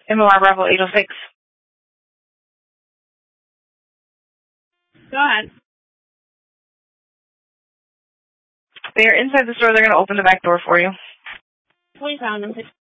MOR Bravo 806. Go ahead. They're inside the store. They're going to open the back door for you. We found them.